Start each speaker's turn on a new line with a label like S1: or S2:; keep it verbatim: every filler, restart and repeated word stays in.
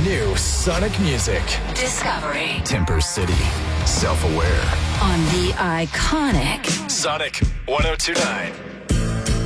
S1: New Sonic music.
S2: Discovery.
S1: Temper City. Self-aware.
S2: On the iconic
S1: Sonic one oh two point nine.